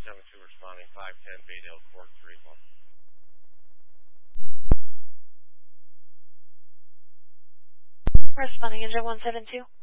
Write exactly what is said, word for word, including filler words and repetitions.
seven two responding, five ten Baydale Court, three one. Responding engine one seven two.